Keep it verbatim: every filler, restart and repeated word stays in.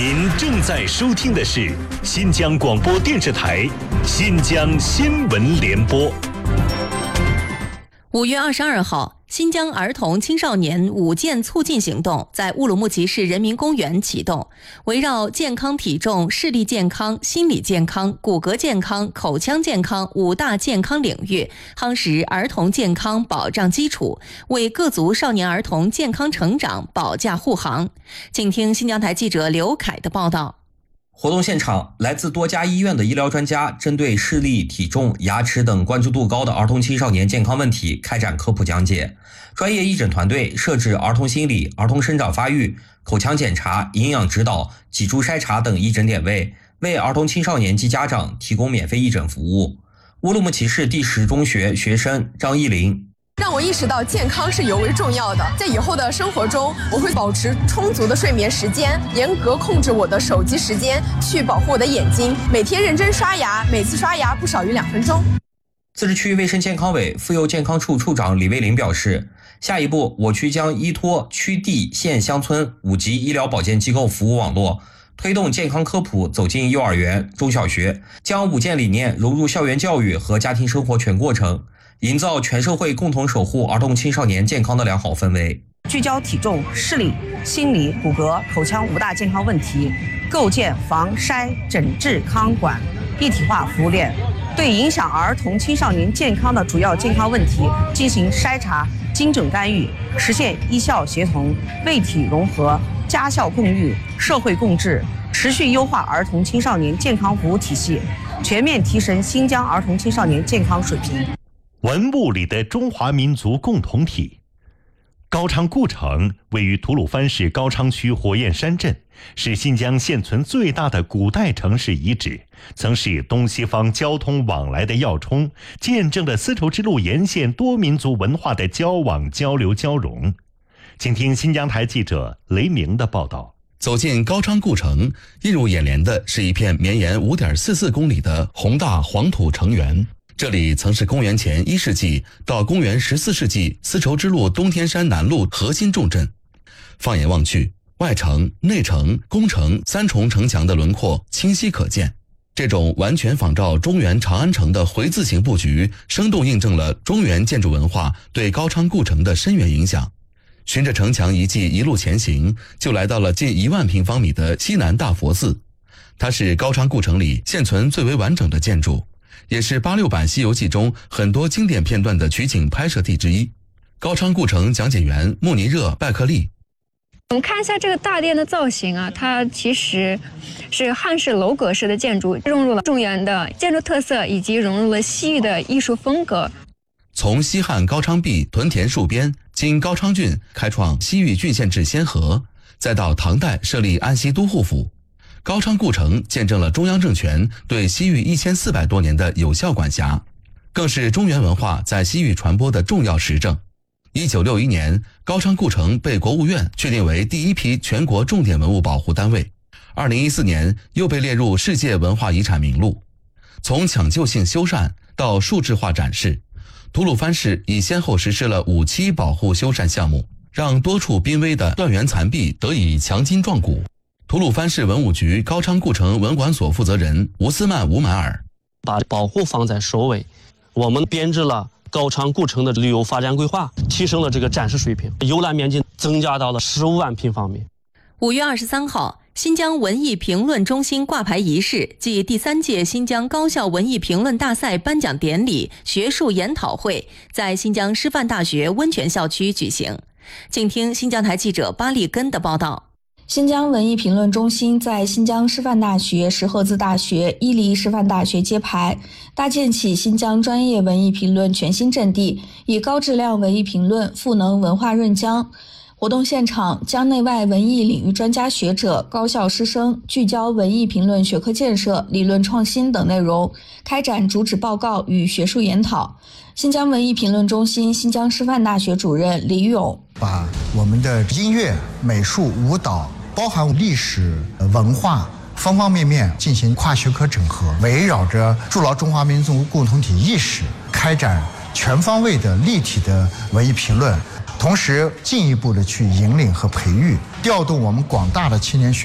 您正在收听的是新疆广播电视台新疆新闻联播。 五月二十二号，新疆儿童青少年五健促进行动在乌鲁木齐市人民公园启动，围绕健康体重、视力健康、心理健康、骨骼健康、口腔健康五大健康领域，夯实儿童健康保障基础，为各族少年儿童健康成长保驾护航。请听新疆台记者刘凯的报道。 活动现场，来自多家医院的医疗专家针对视力、体重、牙齿等关注度高的儿童青少年健康问题开展科普讲解。专业义诊团队设置儿童心理、儿童生长发育、口腔检查、营养指导、脊柱筛查等义诊点位，为儿童青少年及家长提供免费义诊服务。乌鲁木齐市第十中学学生张艺林。 让我意识到健康是尤为重要的，在以后的生活中，我会保持充足的睡眠时间，严格控制我的手机时间，去保护我的眼睛，每天认真刷牙，每次刷牙不少于两分钟。 自治区卫生健康委妇幼健康处处长李卫林表示，下一步我区将依托区地县乡村五级医疗保健机构服务网络，推动健康科普走进幼儿园、中小学，将五健理念融入校园教育和家庭生活全过程，营造全社会共同守护儿童青少年健康的良好氛围。 聚焦体重、视力、心理、骨骼、口腔五大健康问题，构建防筛诊治康管一体化服务链，对影响儿童青少年健康的主要健康问题进行筛查、精准干预，实现医校协同、卫体融合、家校共育、社会共治，持续优化儿童青少年健康服务体系，全面提升新疆儿童青少年健康水平。 文物里的中华民族共同体。高昌故城位于吐鲁番市高昌区火焰山镇，是新疆现存最大的古代城市遗址，曾是东西方交通往来的要冲，见证了丝绸之路沿线多民族文化的交往、交流、交融。请听新疆台记者雷鸣的报道。 走进高昌故城，映入眼帘的是一片绵延 五点四四公里的宏大黄土城原。这里曾是公元前一世纪到公元十四世纪丝绸之路东天山南路核心重镇。放眼望去，外城、内城、宫城三重城墙的轮廓清晰可见。这种完全仿照中原长安城的回字形布局，生动印证了中原建筑文化对高昌故城的深远影响。循着城墙遗迹一路前行，就来到了近一万平方米的西南大佛寺。它是高昌故城里现存最为完整的建筑，也是八六版《西游记》中很多经典片段的取景拍摄地之一。高昌故城讲解员穆尼热·拜克利。 我们看一下这个大殿的造型啊，它其实是汉式楼阁式的建筑，融入了中原的建筑特色，以及融入了西域的艺术风格。 从西汉高昌壁屯田戍边，经高昌郡开创西域郡县制先河，再到唐代设立安西都护府，高昌故城见证了中央政权对西域一千四百多年的有效管辖，更是中原文化在西域传播的重要实证。一九六一年，高昌故城被国务院确定为第一批全国重点文物保护单位，二零一四年又被列入世界文化遗产名录。从抢救性修缮到数字化展示，吐鲁番市已先后实施了五期保护修缮项目，让多处濒危的断垣残壁得以强筋壮骨。吐鲁番市文物局高昌故城文管所负责人吴斯曼·吴满尔， 把保护放在首位，我们编制了高昌故城的旅游发展规划，提升了这个展示水平，游览面积增加到了十五万平方米。 五月二十三号，新疆文艺评论中心挂牌仪式暨第三届新疆高校文艺评论大赛颁奖典礼、学术研讨会在新疆师范大学温泉校区举行。请听新疆台记者巴利根的报道。 新疆文艺评论中心在新疆师范大学、石河子大学、伊犁师范大学揭牌，搭建起新疆专业文艺评论全新阵地，以高质量文艺评论赋能文化润疆。活动现场，疆内外文艺领域专家学者、高校师生聚焦文艺评论学科建设、理论创新等内容，开展主旨报告与学术研讨。新疆文艺评论中心新疆师范大学主任李勇把我们的音乐、美术、舞蹈，包含历史、文化方方面面进行跨学科整合，围绕着筑牢中华民族共同体意识，开展全方位的立体的文艺评论，同时进一步的去引领和培育，调动我们广大的青年学